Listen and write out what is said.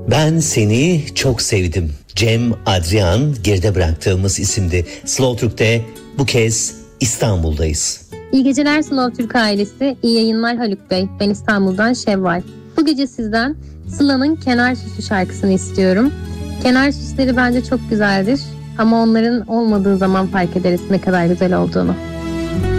Ben seni çok sevdim. Cem Adrian geride bıraktığımız isimdi. Slow Türk'te bu kez İstanbul'dayız. İyi geceler Slow Türk ailesi. İyi yayınlar Haluk Bey. Ben İstanbul'dan Şevval. Bu gece sizden Sıla'nın Kenar Süsü şarkısını istiyorum. Kenar süsleri bence çok güzeldir. Ama onların olmadığı zaman fark ederiz ne kadar güzel olduğunu.